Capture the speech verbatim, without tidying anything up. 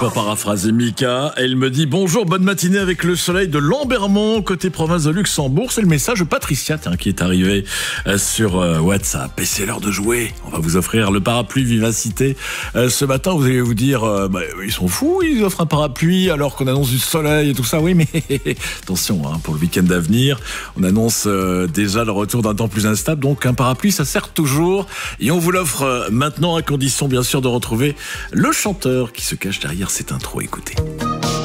pour paraphraser Mika. Elle me dit bonjour, bonne matinée avec le soleil de Lambermont, côté province de Luxembourg. C'est le message de Patricia tiens, qui est arrivé euh, sur euh, WhatsApp. Et c'est l'heure de jouer. On va vous offrir le parapluie Vivacité. Euh, ce matin, vous allez vous dire, euh, bah, ils sont fous, ils offrent un parapluie alors qu'on annonce du soleil et tout ça. Oui, mais attention, hein, pour le week-end à venir, on annonce euh, déjà le retour d'un temps plus instable. Donc un parapluie, ça sert toujours. Et on vous l'offre euh, maintenant à condition, bien sûr, de retrouver le chanteur qui se cache derrière cette intro. Écoutez.